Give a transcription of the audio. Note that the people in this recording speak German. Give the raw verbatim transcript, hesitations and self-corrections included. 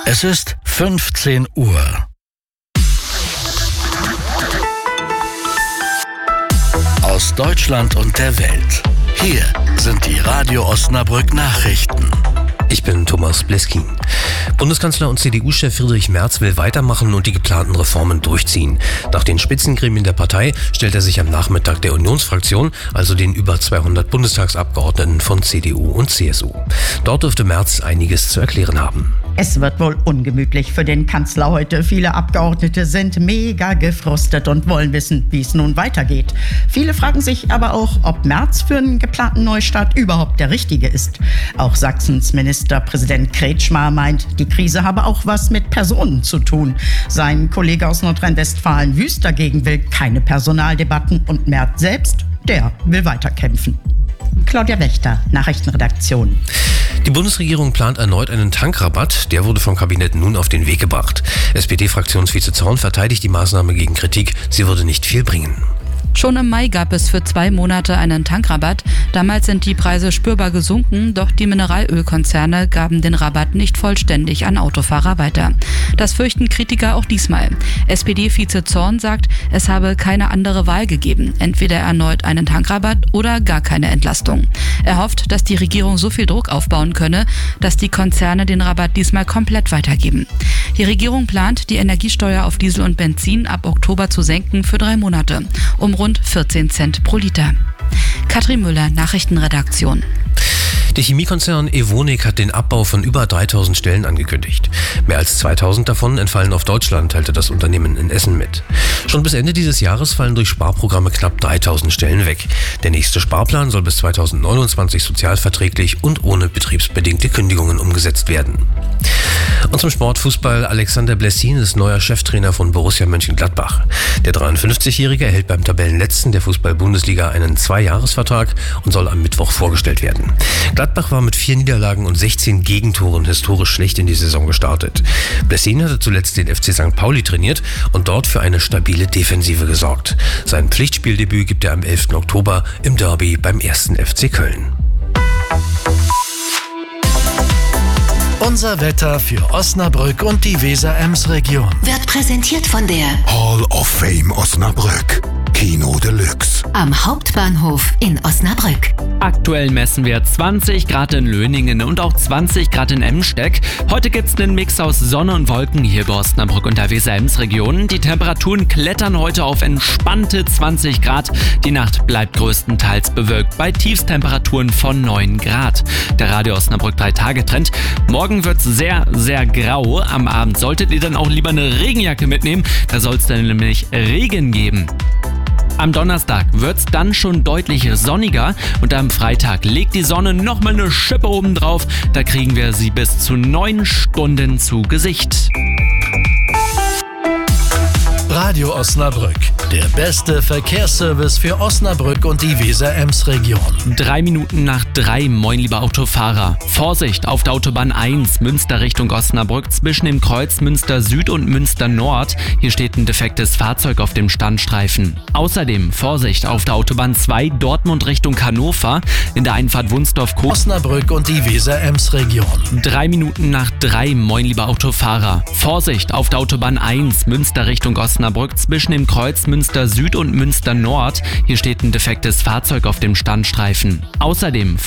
Es ist fünfzehn Uhr. Aus Deutschland und der Welt. Hier sind die Radio Osnabrück Nachrichten. Ich bin Thomas Bleskin. Bundeskanzler und C D U-Chef Friedrich Merz will weitermachen und die geplanten Reformen durchziehen. Nach den Spitzengremien der Partei stellt er sich am Nachmittag der Unionsfraktion, also den über zweihundert Bundestagsabgeordneten von C D U und C S U. Dort dürfte Merz einiges zu erklären haben. Es wird wohl ungemütlich für den Kanzler heute. Viele Abgeordnete sind mega gefrustet und wollen wissen, wie es nun weitergeht. Viele fragen sich aber auch, ob Merz für einen geplanten Neustart überhaupt der Richtige ist. Auch Sachsens Ministerpräsident Kretschmer meint, die Krise habe auch was mit Personen zu tun. Sein Kollege aus Nordrhein-Westfalen Wüst dagegen will keine Personaldebatten und Merz selbst, der will weiterkämpfen. Claudia Wächter, Nachrichtenredaktion. Die Bundesregierung plant erneut einen Tankrabatt. Der wurde vom Kabinett nun auf den Weg gebracht. S P D-Fraktionsvize Zorn verteidigt die Maßnahme gegen Kritik. Sie würde nicht viel bringen. Schon im Mai gab es für zwei Monate einen Tankrabatt. Damals sind die Preise spürbar gesunken, doch die Mineralölkonzerne gaben den Rabatt nicht vollständig an Autofahrer weiter. Das fürchten Kritiker auch diesmal. S P D-Vize Zorn sagt, es habe keine andere Wahl gegeben. Entweder erneut einen Tankrabatt oder gar keine Entlastung. Er hofft, dass die Regierung so viel Druck aufbauen könne, dass die Konzerne den Rabatt diesmal komplett weitergeben. Die Regierung plant, die Energiesteuer auf Diesel und Benzin ab Oktober zu senken für drei Monate, um rund vierzehn Cent pro Liter. Katrin Müller, Nachrichtenredaktion. Der Chemiekonzern Evonik hat den Abbau von über dreitausend Stellen angekündigt. Mehr als zweitausend davon entfallen auf Deutschland, teilte das Unternehmen in Essen mit. Schon bis Ende dieses Jahres fallen durch Sparprogramme knapp dreitausend Stellen weg. Der nächste Sparplan soll bis zweitausendneunundzwanzig sozialverträglich und ohne betriebsbedingte Kündigungen umgesetzt werden. Und zum Sportfußball. Alexander Blessin ist neuer Cheftrainer von Borussia Mönchengladbach. Der dreiundfünfzigjährige erhält beim Tabellenletzten der Fußball-Bundesliga einen Zweijahresvertrag und soll am Mittwoch vorgestellt werden. Gladbach war mit vier Niederlagen und sechzehn Gegentoren historisch schlecht in die Saison gestartet. Blessin hatte zuletzt den F C Sankt Pauli trainiert und dort für eine stabile Defensive gesorgt. Sein Pflichtspieldebüt gibt er am elften Oktober im Derby beim ersten F C Köln. Unser Wetter für Osnabrück und die Weser-Ems-Region Wird präsentiert von der Hall of Fame Osnabrück. Kino Deluxe. am Hauptbahnhof in Osnabrück. Aktuell messen wir zwanzig Grad in Löningen und auch zwanzig Grad in Emsteck. Heute gibt's einen Mix aus Sonne und Wolken hier bei Osnabrück und der Weser-Ems-Region. Die Temperaturen klettern heute auf entspannte zwanzig Grad. Die Nacht bleibt größtenteils bewölkt bei Tiefstemperaturen von neun Grad. Der Radio Osnabrück drei Tage Trend. Morgen wird's sehr, sehr grau. Am Abend solltet ihr dann auch lieber eine Regenjacke mitnehmen. Da soll es dann nämlich Regen geben. Am Donnerstag wird's dann schon deutlich sonniger und am Freitag legt die Sonne nochmal eine Schippe oben drauf. Da kriegen wir sie bis zu neun Stunden zu Gesicht. Radio Osnabrück, der beste Verkehrsservice für Osnabrück und die Weser-Ems-Region. Drei Minuten nach drei, moin lieber Autofahrer. Vorsicht auf der Autobahn eins, Münster Richtung Osnabrück, zwischen dem Kreuz Münster Süd und Münster Nord. Hier steht ein defektes Fahrzeug auf dem Standstreifen. Außerdem Vorsicht auf der Autobahn zwei, Dortmund Richtung Hannover, in der Einfahrt Wunsdorf Osnabrück und die Weser-Ems-Region. Drei Minuten nach drei, moin lieber Autofahrer. Vorsicht auf der Autobahn eins, Münster Richtung Osnabrück, zwischen dem Kreuz Münster Süd und Münster Nord. Hier steht ein defektes Fahrzeug auf dem Standstreifen. Außerdem